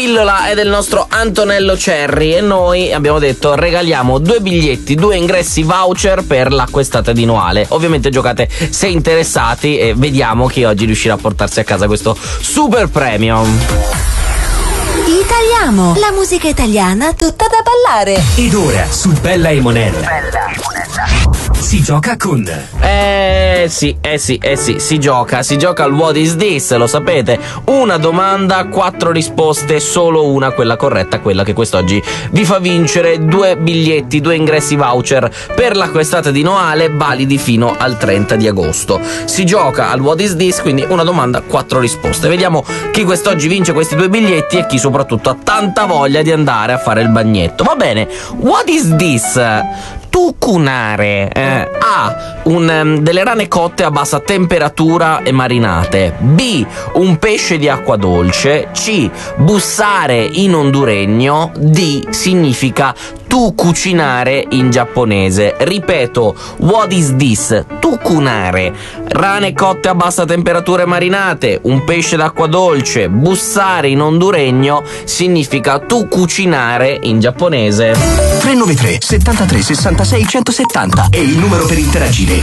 pillola è del nostro Antonello Cerri e noi abbiamo detto regaliamo 2 biglietti, 2 ingressi voucher per la quest'estate di Noale. Ovviamente giocate se interessati e vediamo chi oggi riuscirà a portarsi a casa questo super premio. Italiamo, la musica italiana tutta da ballare. Ed ora su Bella e Monella si gioca con Sì, si gioca al What is this, lo sapete? Una domanda, 4 risposte, solo una, quella corretta, quella che quest'oggi vi fa vincere 2 biglietti, 2 ingressi voucher per la quest'estate di Noale, validi fino al 30 di agosto. Si gioca al What is this, quindi una domanda, 4 risposte. Vediamo chi quest'oggi vince questi 2 biglietti e chi soprattutto ha tanta voglia di andare a fare il bagnetto. Va bene, What is this? Tucunare. A. Delle rane cotte a bassa temperatura e marinate. B. Un pesce di acqua dolce. C. Bussare in honduregno. D. Significa tu cucinare in giapponese. Ripeto, what is this? Tucunare. Rane cotte a bassa temperatura e marinate. Un pesce d'acqua dolce. Bussare in honduregno significa tu cucinare in giapponese. 393 73 66 170 è il numero per interagire.